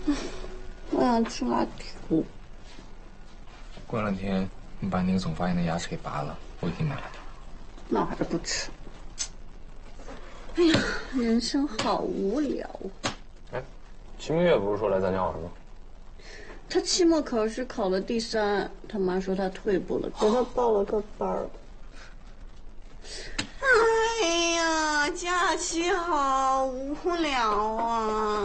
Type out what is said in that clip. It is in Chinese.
我想吃辣条。 过两天你把那个总发炎的牙齿给拔了，我给你买。 那我还是不吃。哎呀，人生好无聊。 哎，齐明月不是说来咱家玩吗？ 他期末考试考了第3，他妈说他退步了，给他报了个班儿。哎呀，假期好无聊啊！